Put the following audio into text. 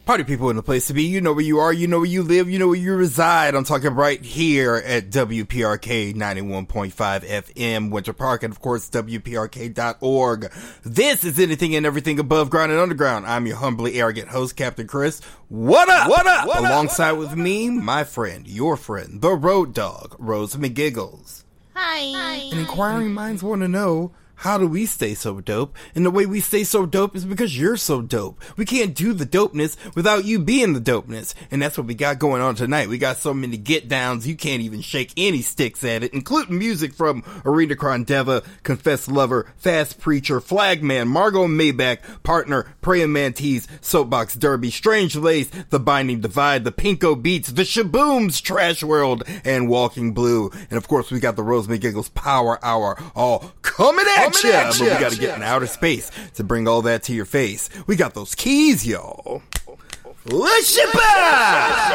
Party people in the place to be. You know where you are, you know where you live, you know where you reside. I'm talking right here at WPRK 91.5 FM, Winter Park, and of course, WPRK.org. This is Anything and Everything Above Ground and Underground. I'm your humbly arrogant host, Captain Chris. What up? What up? What Alongside up? With me, my friend, your friend, the road dog, Rose McGiggles. Hi. And inquiring minds want to know, how do we stay so dope? And the way we stay so dope is because you're so dope. We can't do the dopeness without you being the dopeness. And that's what we got going on tonight. We got so many get downs, you can't even shake any sticks at it, including music from Arena Grandeva, Confessed Lover, Fast Preacher, Flagman, Margot Maybach, Partner, Praying Mantis, Soapbox Derby, Strange Lace, The Binding Divide, The Pinko Beats, The Shabooms, Trash World, and Walking Blue. And of course, we got the Rose McGiggles Power Hour all coming at you, but we gotta get in outer space to bring all that to your face. We got those keys, y'all. Let's ship out!